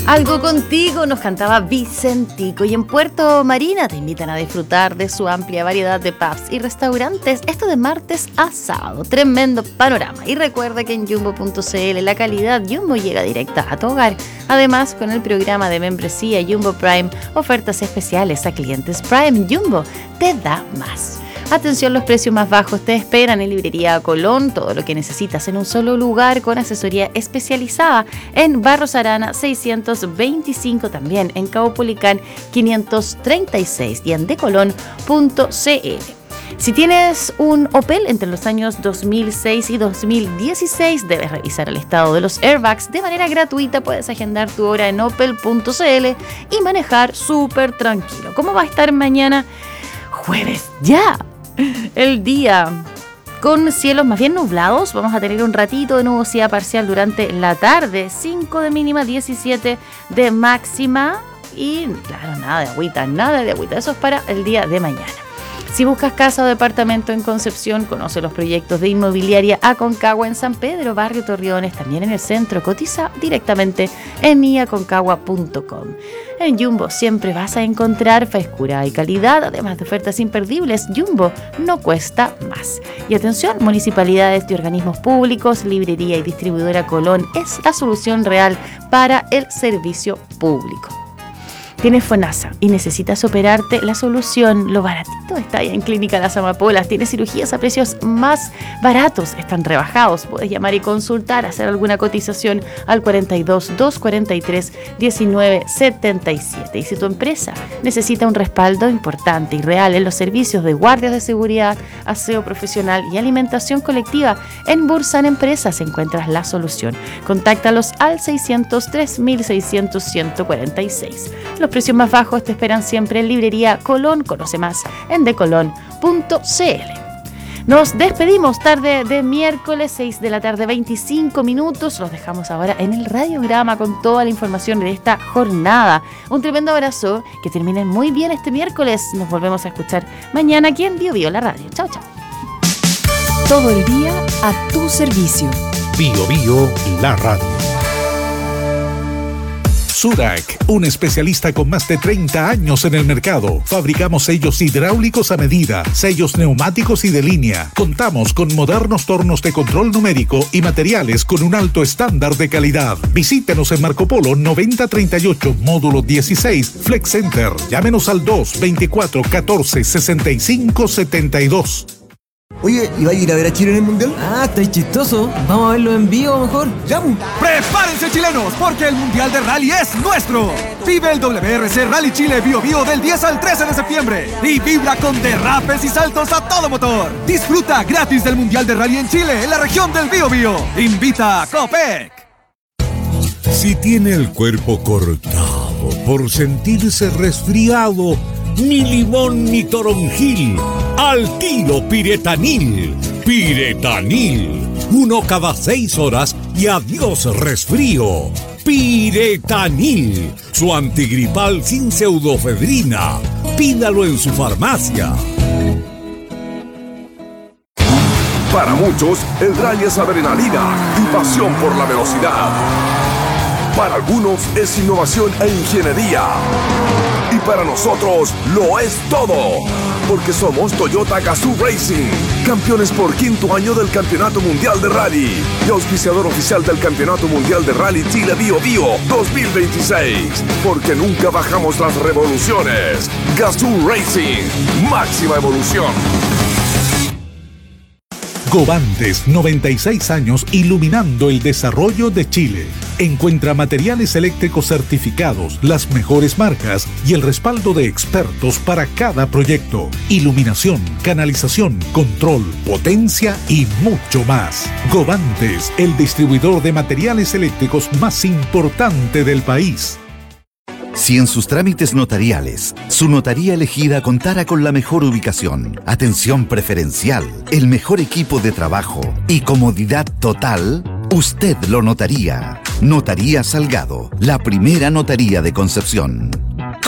Algo contigo nos cantaba Vicentico, y en Puerto Marina te invitan a disfrutar de su amplia variedad de pubs y restaurantes, esto de martes a sábado, tremendo panorama. Y recuerda que en Jumbo.cl la calidad Jumbo llega directa a tu hogar. Además, con el programa de membresía Jumbo Prime, ofertas especiales a clientes Prime. Jumbo te da más. Atención, los precios más bajos te esperan en Librería Colón, todo lo que necesitas en un solo lugar con asesoría especializada en Barros Arana 625, también en Caupolicán 536 y en decolon.cl. Si tienes un Opel entre los años 2006 y 2016, debes revisar el estado de los airbags de manera gratuita. Puedes agendar tu hora en opel.cl y manejar súper tranquilo. ¿Cómo va a estar mañana? Jueves ya. El día con cielos más bien nublados, vamos a tener un ratito de nubosidad parcial durante la tarde, 5 de mínima, 17 de máxima y claro, nada de agüita, eso es para el día de mañana. Si buscas casa o departamento en Concepción, conoce los proyectos de Inmobiliaria Aconcagua en San Pedro, Barrio Torreones, también en el centro. Cotiza directamente en iaconcagua.com. En Jumbo siempre vas a encontrar frescura y calidad, además de ofertas imperdibles. Jumbo no cuesta más. Y atención, municipalidades y organismos públicos, librería y distribuidora Colón es la solución real para el servicio público. Tienes FONASA y necesitas operarte, la solución, lo baratito está ahí en Clínica Las Amapolas. Tienes cirugías a precios más baratos, están rebajados. Puedes llamar y consultar, hacer alguna cotización al 42 243 1977. Y si tu empresa necesita un respaldo importante y real en los servicios de guardias de seguridad, aseo profesional y alimentación colectiva, en Bursan Empresas encuentras la solución. Contáctalos al 603 600 146. Los precios más bajos te esperan siempre en Librería Colón. Conoce más en decolon.cl. Nos despedimos tarde de miércoles, 6 de la tarde, 25 minutos. Los dejamos ahora en el radiograma con toda la información de esta jornada. Un tremendo abrazo, que terminen muy bien este miércoles. Nos volvemos a escuchar mañana aquí en Bio Bio, la radio. Chao, chao. Todo el día a tu servicio. Bio Bio, la radio. Surac, un especialista con más de 30 años en el mercado. Fabricamos sellos hidráulicos a medida, sellos neumáticos y de línea. Contamos con modernos tornos de control numérico y materiales con un alto estándar de calidad. Visítenos en Marco Polo 9038, módulo 16, Flex Center. Llámenos al 224 14 65 72. Oye, ¿y va a ir a ver a Chile en el Mundial? Ah, estáis chistoso. Vamos a verlo en vivo mejor. ¡Ya! ¡Prepárense, chilenos! Porque el Mundial de Rally es nuestro. Vive el WRC Rally Chile Bio Bio del 10 al 13 de septiembre. Y vibra con derrapes y saltos a todo motor. Disfruta gratis del Mundial de Rally en Chile, en la región del Bio Bio. Invita a Copec. Si tiene el cuerpo cortado por sentirse resfriado, ni limón ni toronjil, al tiro Piretanil. Piretanil, 1 cada 6 horas y adiós resfrío. Piretanil, su antigripal sin pseudofedrina. Pídalo en su farmacia. Para muchos, el rally es adrenalina y pasión por la velocidad. Para algunos es innovación e ingeniería. Y para nosotros lo es todo, porque somos Toyota Gazoo Racing, campeones por 5º año del Campeonato Mundial de Rally y auspiciador oficial del Campeonato Mundial de Rally Chile Bio Bio 2026, porque nunca bajamos las revoluciones. Gazoo Racing, máxima evolución. Govantes, 96 años iluminando el desarrollo de Chile. Encuentra materiales eléctricos certificados, las mejores marcas y el respaldo de expertos para cada proyecto. Iluminación, canalización, control, potencia y mucho más. Govantes, el distribuidor de materiales eléctricos más importante del país. Si en sus trámites notariales, su notaría elegida contara con la mejor ubicación, atención preferencial, el mejor equipo de trabajo y comodidad total, usted lo notaría. Notaría Salgado, la primera notaría de Concepción.